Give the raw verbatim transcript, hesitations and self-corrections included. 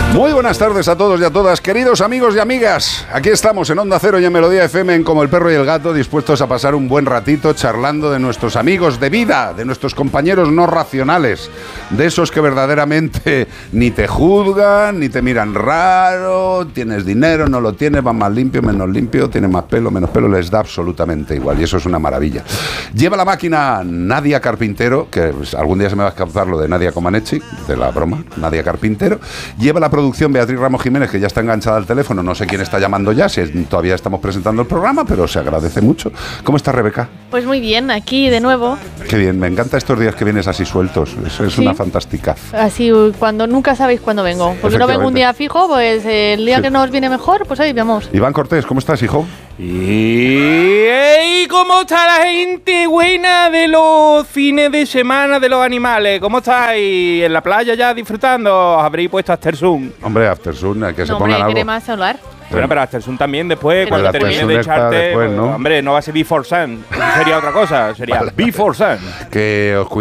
Muy buenas tardes a todos y a todas, queridos amigos y amigas. Aquí estamos en Onda Cero y en Melodía F M en Como el Perro y el Gato, dispuestos a pasar un buen ratito charlando de nuestros amigos de vida, de nuestros compañeros no racionales, de esos que verdaderamente ni te juzgan, ni te miran raro, tienes dinero, no lo tienes, van más limpio, menos limpio, tienes más pelo, menos pelo, les da absolutamente igual y eso es una maravilla. Lleva la máquina Nadia Carpintero, que pues, algún día se me va a escapar lo de Nadia Comaneci, de la broma, Nadia Carpintero. Lleva la producción Beatriz Ramos Jiménez, que ya está enganchada al teléfono, no sé quién está llamando ya, si todavía estamos presentando el programa, pero se agradece mucho. ¿Cómo está Rebeca? Pues muy bien, aquí de nuevo. Qué bien, me encanta estos días que vienes así sueltos, eso es ¿sí? Una fantástica. Así, cuando nunca sabéis cuándo vengo, porque no vengo un día fijo, pues el día sí. que nos viene mejor, pues ahí vamos. Iván Cortés, ¿cómo estás, hijo? Y hey, ¿cómo está la gente buena de los fines de semana de los animales? ¿Cómo estáis en la playa ya disfrutando? ¿Os habréis puesto After Sun? Hombre, After Sun, que se no, pongan hombre, algo. Más solar. Bueno, pero After Sun también después, pero cuando termine de echarte, después, ¿no? Hombre, no va a ser Before Sun, sería otra cosa, sería vale, Before Sun. Que os